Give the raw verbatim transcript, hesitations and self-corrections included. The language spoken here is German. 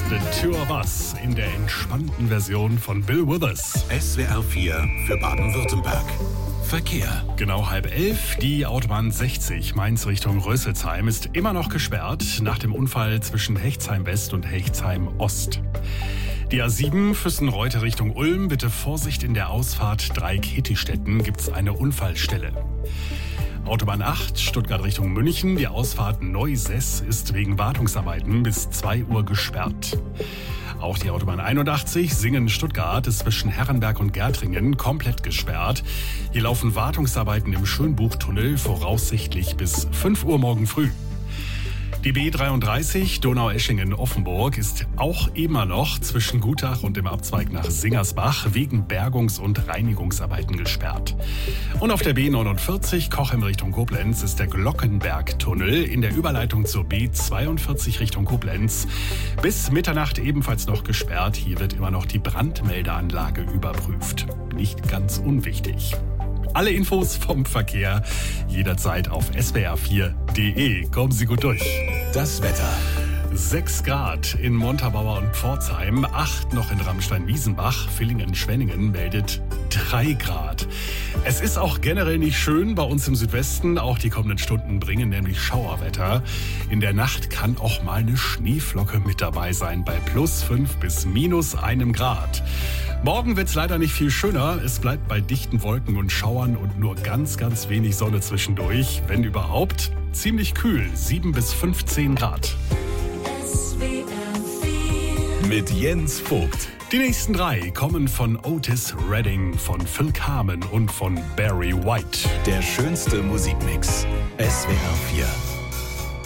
The Two of Us in der entspannten Version von Bill Withers. S W R vier für Baden-Württemberg. Verkehr. Genau halb elf. Die Autobahn sechzig Mainz Richtung Rösselsheim ist immer noch gesperrt nach dem Unfall zwischen Hechtsheim West und Hechtsheim Ost. Die A sieben Füssen-Reute Richtung Ulm. Bitte Vorsicht in der Ausfahrt Dreieck-Hettestetten gibt es eine Unfallstelle. Autobahn acht Stuttgart Richtung München. Die Ausfahrt Neusess ist wegen Wartungsarbeiten bis zwei Uhr gesperrt. Auch die Autobahn einundachtzig Singen-Stuttgart ist zwischen Herrenberg und Gärtringen komplett gesperrt. Hier laufen Wartungsarbeiten im Schönbuchtunnel voraussichtlich bis fünf Uhr morgen früh. Die B dreiunddreißig Donaueschingen-Offenburg ist auch immer noch zwischen Gutach und dem Abzweig nach Singersbach wegen Bergungs- und Reinigungsarbeiten gesperrt. Und auf der B neunundvierzig Cochem Richtung Koblenz ist der Glockenbergtunnel in der Überleitung zur B zweiundvierzig Richtung Koblenz bis Mitternacht ebenfalls noch gesperrt. Hier wird immer noch die Brandmeldeanlage überprüft. Nicht ganz unwichtig. Alle Infos vom Verkehr jederzeit auf s w r vier punkt d e. Kommen Sie gut durch. Das Wetter. sechs Grad in Montabaur und Pforzheim, acht noch in Ramstein-Wiesenbach, Villingen-Schwenningen meldet drei Grad. Es ist auch generell nicht schön bei uns im Südwesten. Auch die kommenden Stunden bringen nämlich Schauerwetter. In der Nacht kann auch mal eine Schneeflocke mit dabei sein bei plus fünf bis minus einem Grad. Morgen wird es leider nicht viel schöner. Es bleibt bei dichten Wolken und Schauern und nur ganz, ganz wenig Sonne zwischendurch. Wenn überhaupt, ziemlich kühl, sieben bis fünfzehn Grad. Mit Jens Vogt. Die nächsten drei kommen von Otis Redding, von Phil Carmen und von Barry White. Der schönste Musikmix. S W R vier.